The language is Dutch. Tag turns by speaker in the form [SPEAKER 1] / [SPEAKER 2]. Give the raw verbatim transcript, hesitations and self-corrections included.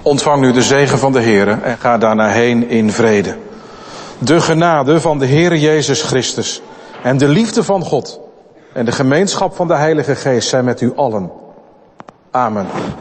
[SPEAKER 1] Ontvang nu de zegen van de Heere en ga daarna heen in vrede. De genade van de Heere Jezus Christus en de liefde van God en de gemeenschap van de Heilige Geest zijn met u allen. Amen.